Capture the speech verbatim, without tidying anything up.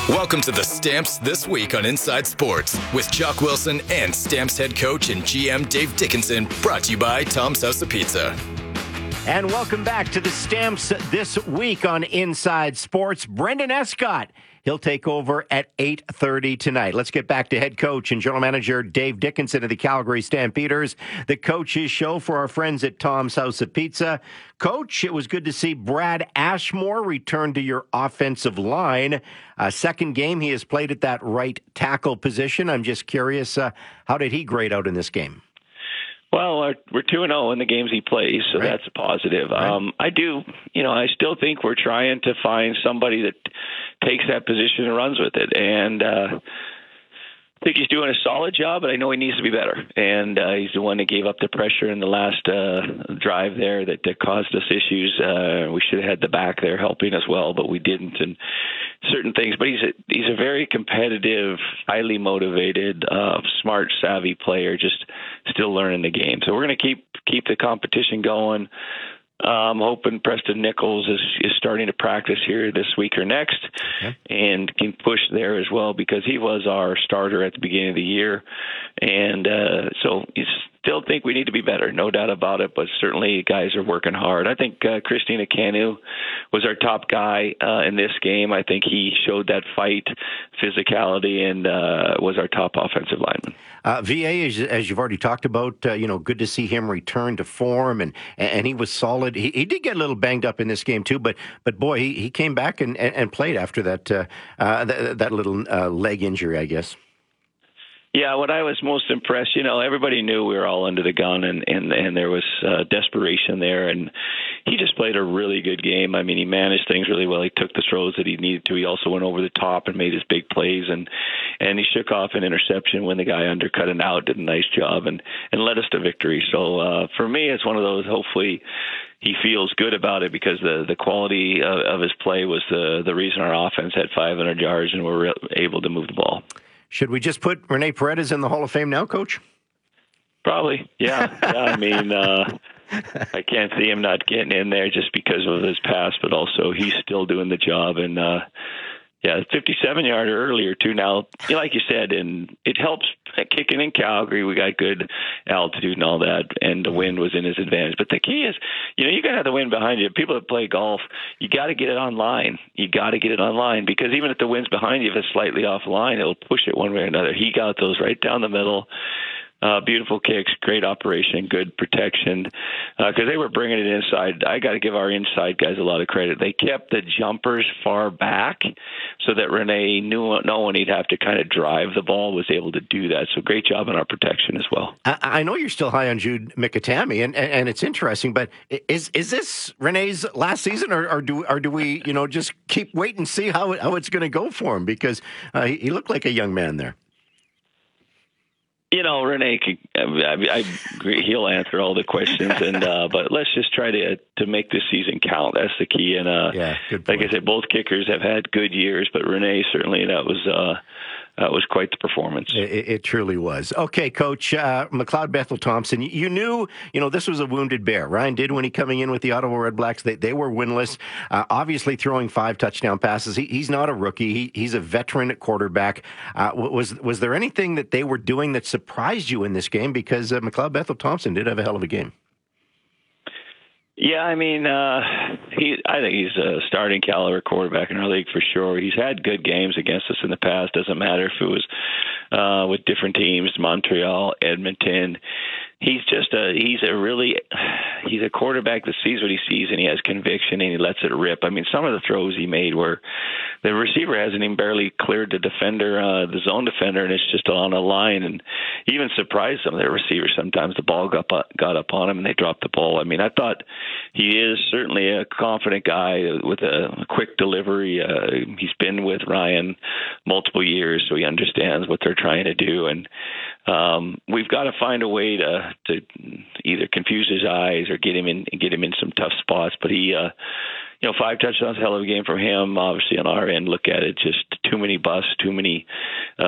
Welcome to the Stamps This Week on Inside Sports with Chuck Wilson and Stamps head coach and G M Dave Dickinson, brought to you by Tom's House of Pizza. And welcome back to the Stamps This Week on Inside Sports. Brendan Escott, he'll take over at eight thirty tonight. Let's get back to head coach and general manager Dave Dickinson of the Calgary Stampeders, the Coach's Show for our friends at Tom's House of Pizza. Coach, it was good to see Brad Ashmore return to your offensive line. Uh, second game he has played at that right tackle position. I'm just curious, uh, how did he grade out in this game? Well, uh, we're two and oh in the games he plays, so right. That's a positive. Right. Um, I do, you know, I still think we're trying to find somebody that takes that position and runs with it. And uh, I think he's doing a solid job, but I know he needs to be better. And uh, he's the one that gave up the pressure in the last uh, drive there that, that caused us issues. Uh, we should have had the back there helping as well, but we didn't. And certain things, but he's a, he's a very competitive, highly motivated, uh, smart, savvy player, just still learning the game. So we're going to keep keep the competition going. I'm um, hoping Preston Nichols is, is starting to practice here this week or next, okay, and can push there as well because he was our starter at the beginning of the year. And uh, so he's still think we need to be better, no doubt about it, but certainly guys are working hard. I think uh, Christina Canu was our top guy uh, in this game. I think he showed that fight, physicality, and uh, was our top offensive lineman. Uh, V A, as, as you've already talked about, uh, you know, good to see him return to form, and and he was solid. He, he did get a little banged up in this game too, but but boy, he, he came back and, and, and played after that uh, uh, that, that little uh, leg injury, I guess. Yeah, what I was most impressed, you know, everybody knew we were all under the gun, and, and, and there was uh, desperation there, and he just played a really good game. I mean, he managed things really well. He took the throws that he needed to. He also went over the top and made his big plays, and, and he shook off an interception when the guy undercut and out, did a nice job, and, and led us to victory. So uh, for me, it's one of those, hopefully, he feels good about it because the, the quality of, of his play was the, the reason our offense had five hundred yards and we were able to move the ball. Should we just put Rene Paredes in the Hall of Fame now, Coach? Probably, yeah. yeah I mean, uh, I can't see him not getting in there just because of his past, but also he's still doing the job. And, uh, yeah, fifty-seven-yarder earlier, too. Now, like you said, and it helps kicking in Calgary. We got good altitude and all that, and the wind was in his advantage. But the key is, you know, you got to have the wind behind you. People that play golf, you got to get it online. You got to get it online because even if the wind's behind you, if it's slightly offline, it'll push it one way or another. He got those right down the middle. Uh, beautiful kicks, great operation, good protection, because uh, they were bringing it inside. I got to give our inside guys a lot of credit. They kept the jumpers far back so that Rene knew no one he'd have to kind of drive the ball, was able to do that. So great job on our protection as well. I, I know you're still high on Jude Mikatami, and, and, and it's interesting, but is is this Rene's last season, or, or do or do we, you know, just keep wait and see how, it, how it's going to go for him? Because uh, he, he looked like a young man there. You know, Rene, I, I agree, he'll answer all the questions, and uh, but let's just try to to make this season count. That's the key. And uh, yeah, good point. Like I said, both kickers have had good years, but Rene certainly that was uh, that was quite the performance. It, it truly was. Okay, Coach uh, McLeod Bethel Thompson, you knew, you know, this was a wounded bear. Ryan Didwin coming in with the Ottawa Redblacks. They they were winless. Uh, obviously, throwing five touchdown passes. He, he's not a rookie. He, he's a veteran quarterback. Uh, was was there anything that they were doing that surprised you in this game? Because uh, McLeod Bethel Thompson did have a hell of a game. Yeah, I mean, uh, he. I think he's a starting caliber quarterback in our league for sure. He's had good games against us in the past. Doesn't matter if it was uh, with different teams, Montreal, Edmonton. He's just a. He's a really. He's a quarterback that sees what he sees and he has conviction and he lets it rip. I mean, some of the throws he made were the receiver hasn't even barely cleared the defender, uh, the zone defender, and it's just on a line. And even surprised some of their receivers. Sometimes the ball got got up on him and they dropped the ball. I mean, I thought he is certainly a confident guy with a quick delivery. Uh, he's been with Ryan multiple years, so he understands what they're trying to do. And um, we've got to find a way to to either confuse his eyes or get him in get him in some tough spots. But he, uh, you know, five touchdowns, hell of a game from him. Obviously, on our end, look at it, just too many busts, too many. Uh,